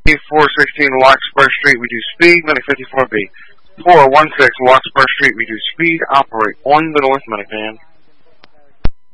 416 Larkspur Street, we do speed, Medic 54B. 416 Larkspur Street, we do speed, operate on the North Medic van.